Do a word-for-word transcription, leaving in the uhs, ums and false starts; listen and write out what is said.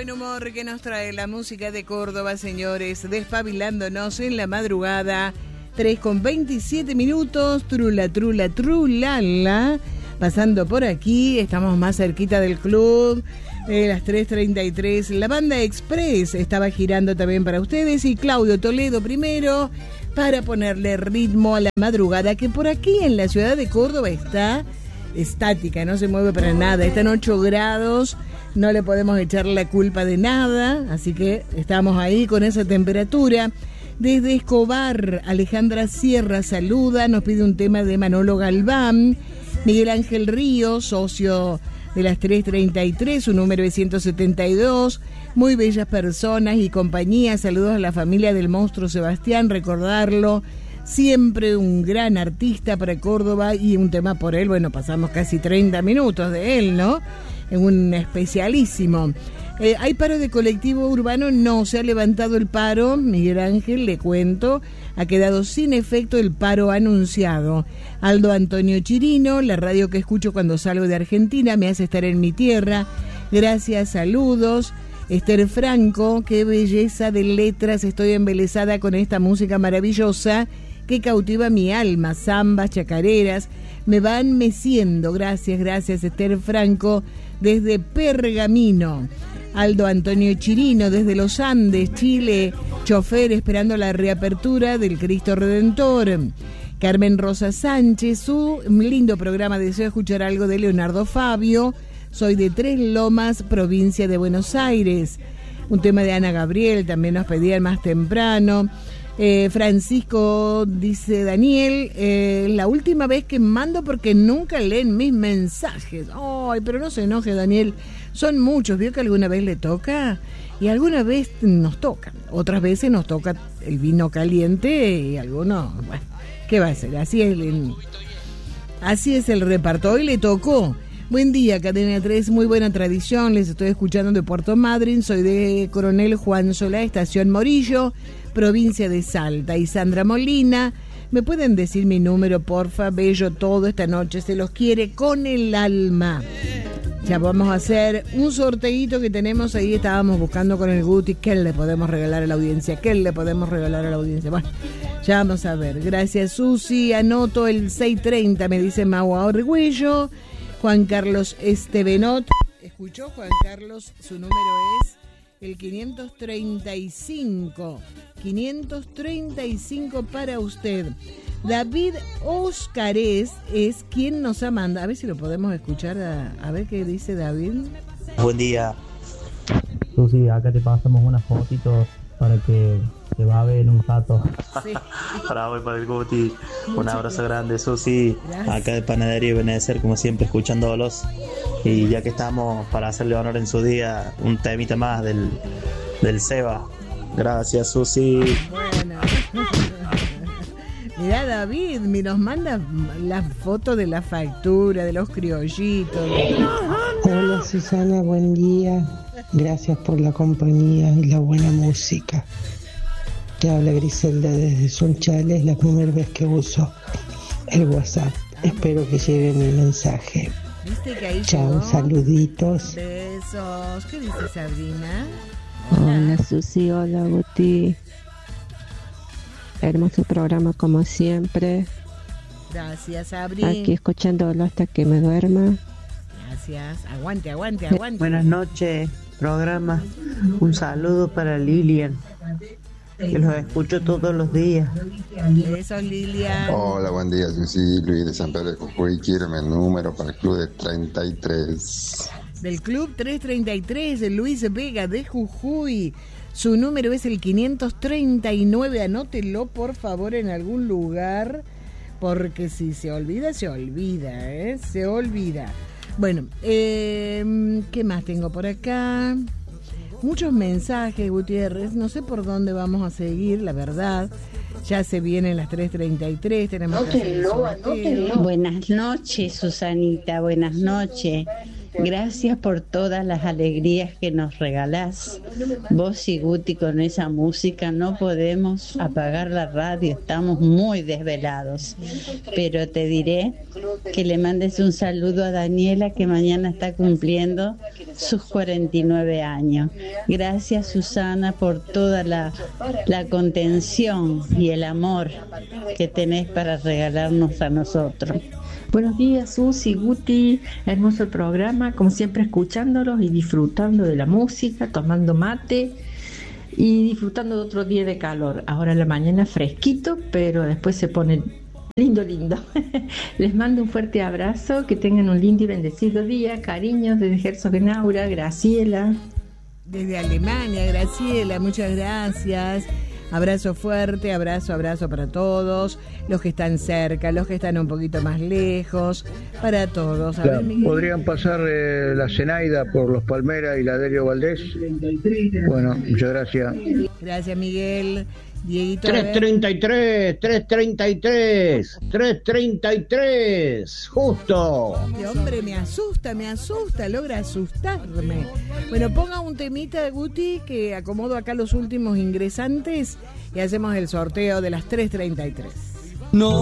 buen humor que nos trae la música de Córdoba, señores, despabilándonos en la madrugada, tres con veintisiete minutos, trula, trula, trulala, pasando por aquí, estamos más cerquita del club, eh, las tres treinta y tres, la banda Express estaba girando también para ustedes, y Claudio Toledo primero, para ponerle ritmo a la madrugada, que por aquí en la ciudad de Córdoba está estática, no se mueve para nada, están ocho grados, no le podemos echar la culpa de nada, así que estamos ahí con esa temperatura. Desde Escobar, Alejandra Sierra saluda, nos pide un tema de Manolo Galván. Miguel Ángel Ríos, socio de las tres treinta y tres, su número es ciento setenta y dos. Muy bellas personas y compañía, saludos a la familia del monstruo Sebastián, recordarlo, siempre un gran artista para Córdoba, y un tema por él, bueno, pasamos casi treinta minutos de él, ¿no? En un especialísimo. Eh, ¿Hay paro de colectivo urbano? No, se ha levantado el paro, Miguel Ángel, le cuento, ha quedado sin efecto el paro anunciado. Aldo Antonio Chirino, la radio que escucho cuando salgo de Argentina, me hace estar en mi tierra, gracias, saludos. Esther Franco, qué belleza de letras, estoy embelesada con esta música maravillosa que cautiva mi alma, zambas, chacareras, me van meciendo, gracias, gracias Esther Franco, desde Pergamino. Aldo Antonio Chirino, desde los Andes, Chile, chofer esperando la reapertura del Cristo Redentor. Carmen Rosa Sánchez, su lindo programa, deseo escuchar algo de Leonardo Fabio, soy de Tres Lomas, provincia de Buenos Aires. Un tema de Ana Gabriel, también nos pedían más temprano. Eh, Francisco, dice Daniel, eh, la última vez que mando porque nunca leen mis mensajes. Ay, pero no se enoje, Daniel, son muchos, vio que alguna vez le toca y alguna vez nos toca, otras veces nos toca el vino caliente y algunos, bueno, ¿qué va a ser? Así es el, así es el reparto, hoy le tocó. Buen día, Cadena tres, muy buena tradición, les estoy escuchando de Puerto Madryn, soy de Coronel Juan Solá, estación Morillo, provincia de Salta. Y Sandra Molina, ¿me pueden decir mi número, porfa? Bello todo esta noche, se los quiere con el alma. Ya vamos a hacer un sorteíto que tenemos ahí, estábamos buscando con el Guti, ¿qué le podemos regalar a la audiencia? ¿Qué le podemos regalar a la audiencia? Bueno, ya vamos a ver. Gracias, Susi, anoto el seis treinta, me dice Maua Orgüello. Juan Carlos Estebenot, ¿escuchó Juan Carlos? Su número es el quinientos treinta y cinco, quinientos treinta y cinco para usted. David Oscares es quien nos ha mandado, a ver si lo podemos escuchar, a, a ver qué dice David. Buen día. Susi, acá te pasamos unas fotitos para que te va a ver en un rato. Sí. Para hoy, para el Guti. Un abrazo grande, Susi. Gracias. Acá de Panadería y Benecer, como siempre, escuchándolos. Y ya que estamos, para hacerle honor en su día, un temita más del, del Seba. Gracias, Susi. Bueno. Mirá, David, me nos manda las fotos de la factura, de los criollitos. Hola, Susana, buen día. Gracias por la compañía y la buena música. Te habla Griselda desde Sunchales, es la primera vez que uso el WhatsApp. Espero que llegue mi mensaje. ¿Viste que ahí Chao, llegó? saluditos. Besos. ¿Qué dice Sabrina? Hola Susi, hola Guti. Hermoso programa como siempre. Gracias, Sabri. Aquí escuchándolo hasta que me duerma. Gracias. Aguante, aguante, aguante. Buenas noches, programa. Un saludo para Lilian, que los escucho todos los días. Besos, Lilian. Hola, buen día, soy sí, Luis de San Pedro de Jujuy. Quiero mi número para el club de treinta y tres. Del club trescientos treinta y tres, de Luis Vega de Jujuy. Su número es el quinientos treinta y nueve. Anótelo, por favor, en algún lugar, porque si se olvida, se olvida, ¿eh? Se olvida. Bueno, eh, ¿qué más tengo por acá? Muchos mensajes, Gutiérrez. No sé por dónde vamos a seguir, la verdad. Ya se vienen las tres treinta y tres. Tenemos que hacer el sorteo. Buenas noches, Susanita. Buenas noches. Gracias por todas las alegrías que nos regalás. Vos y Guti con esa música no podemos apagar la radio, estamos muy desvelados. Pero te diré que le mandes un saludo a Daniela, que mañana está cumpliendo sus cuarenta y nueve años. Gracias, Susana, por toda la, la contención y el amor que tenés para regalarnos a nosotros. Buenos días, Susi, Guti, hermoso el programa, como siempre escuchándolos y disfrutando de la música, tomando mate y disfrutando de otro día de calor. Ahora en la mañana fresquito, pero después se pone lindo, lindo. Les mando un fuerte abrazo, que tengan un lindo y bendecido día. Cariños desde Herzogenaurach, Graciela. Desde Alemania, Graciela, muchas gracias. Abrazo fuerte, abrazo, abrazo para todos, los que están cerca, los que están un poquito más lejos, para todos. A ver, Miguel. ¿Podrían pasar eh, la Zenaida por los Palmeras y la Delio Valdés? Bueno, muchas gracias. Gracias, Miguel. Dieguito. tres treinta y tres, tres treinta y tres, tres treinta y tres, justo. Este hombre me asusta, me asusta, logra asustarme. Bueno, ponga un temita de Guti, que acomodo acá los últimos ingresantes y hacemos el sorteo de las tres treinta y tres. No.